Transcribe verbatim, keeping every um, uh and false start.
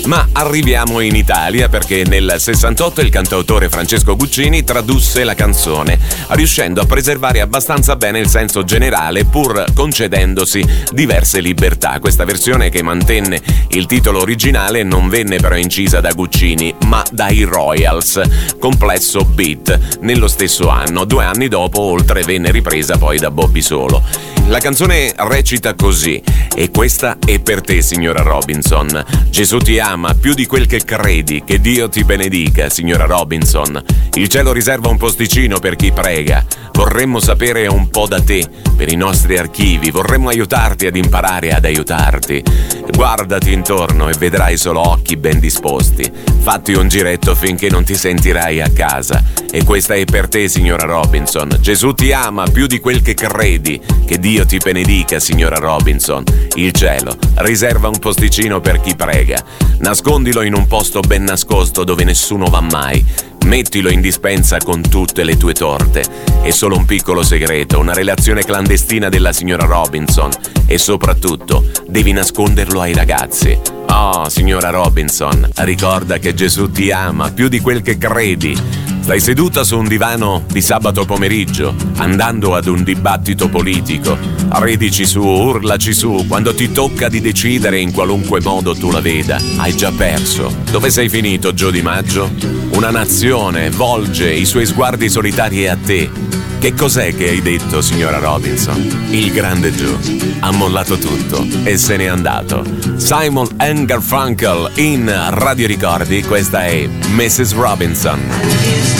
Ma arriviamo in Italia perché nel sessantotto il cantautore Francesco Guccini tradusse la canzone, riuscendo a preservare abbastanza bene il senso generale pur concedendosi diverse libertà. Questa versione, che mantenne il titolo originale, non venne però incisa da Guccini ma dai Royals, complesso Beat, nello stesso anno. Due anni dopo, oltre, venne ripresa poi da Bobby Solo. La canzone recita così: e questa è per te, signora Robinson. Gesù ti ama più di quel che credi, che Dio ti benedica, signora Robinson. Il cielo riserva un posticino per chi prega. Vorremmo sapere un po' da te, per i nostri archivi. Vorremmo aiutarti ad imparare ad aiutarti. Guardati intorno e vedrai solo occhi ben disposti. Fatti un giretto finché non ti sentirai a casa. E questa è per te, signora Robinson. Gesù ti ama più di quel che credi, che Dio ti benedica, signora Robinson. Il cielo riserva un posticino per chi prega. Nascondilo in un posto ben nascosto dove nessuno va mai. Mettilo in dispensa con tutte le tue torte. È solo un piccolo segreto, una relazione clandestina della signora Robinson. E soprattutto devi nasconderlo ai ragazzi. Oh, signora Robinson, ricorda che Gesù ti ama più di quel che credi. Stai seduta su un divano di sabato pomeriggio, andando ad un dibattito politico. Ridici su, urlaci su, quando ti tocca di decidere, in qualunque modo tu la veda, hai già perso. Dove sei finito, Gio Di Maggio? Una nazione volge i suoi sguardi solitari a te. Che cos'è che hai detto, signora Robinson? Il grande Joe ha mollato tutto e se n'è andato. Simon and Garfunkel in Radio Ricordi, questa è missus Robinson.